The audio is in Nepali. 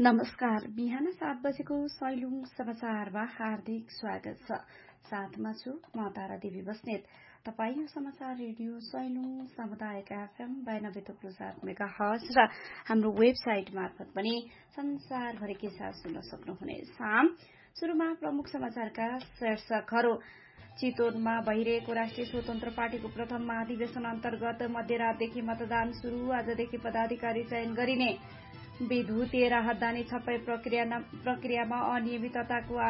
नमस्कार। बिहान 7 बजेको सैलुङ समाचारमा हार्दिक स्वागत छ। साथमा छु म तारा देवी बस्नेत। तपाईँ यो समाचार रेडियो सैलुङ सामुदायिक एफएम 92.7 मेगाहर्ज र हाम्रो वेबसाइट मार्फत पनि संसारभरिकै साथ सुन्न सक्नुहुनेछ। सुरुमा प्रमुख समाचारका शीर्षकहरू। चितवनमा भइरहेको राष्ट्रिय स्वतन्त्र पार्टीको प्रथम महाधिवेशन अन्तर्गत मध्यरातदेखि मतदान शुरू। आजदेखि पदाधिकारी चयन गरिने। विद्युतीय राहतदानी छपाई प्रक्रियामा अनियमितताको